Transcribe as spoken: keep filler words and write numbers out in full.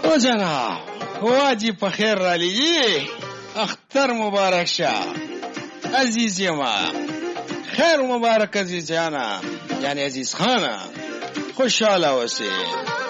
او جناب واجی په خیر را لیجی اختر مبارک شه عزیزی ما خیر مبارک عزیز جانا یعنی عزیز خانه خوشحاله اوسې